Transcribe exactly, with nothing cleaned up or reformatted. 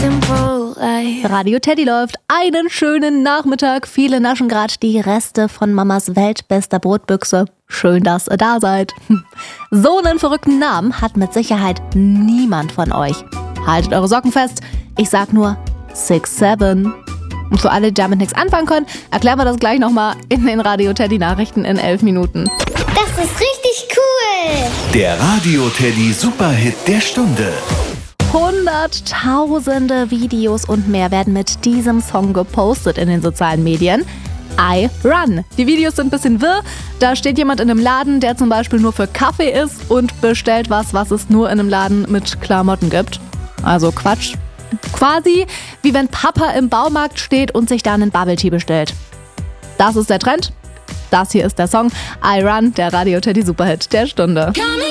simple life. Radio Teddy läuft. Einen schönen Nachmittag. Viele naschen gerade die Reste von Mamas weltbester Brotbüchse. Schön, dass ihr da seid. So einen verrückten Namen hat mit Sicherheit niemand von euch. Haltet eure Socken fest. Ich sag nur six seven. Und für alle, die damit nichts anfangen können, erklären wir das gleich nochmal in den Radio Teddy Nachrichten in elf Minuten. Das ist richtig cool. Der Radio Teddy Superhit der Stunde. Hunderttausende Videos und mehr werden mit diesem Song gepostet in den sozialen Medien. I Run. Die Videos sind ein bisschen wirr. Da steht jemand in einem Laden, der zum Beispiel nur für Kaffee ist und bestellt was, was es nur in einem Laden mit Klamotten gibt. Also Quatsch. Quasi wie wenn Papa im Baumarkt steht und sich dann einen Bubble Tea bestellt. Das ist der Trend. Das hier ist der Song I Run, der Radio Teddy Superhit der Stunde.